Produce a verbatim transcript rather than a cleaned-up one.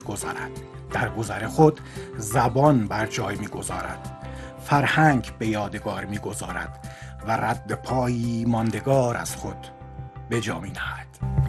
گذرد. در گذر خود زبان بر جای می‌گذارد، فرهنگ به یادگار می‌گذارد و رد پایی ماندگار از خود به جا می‌نهد.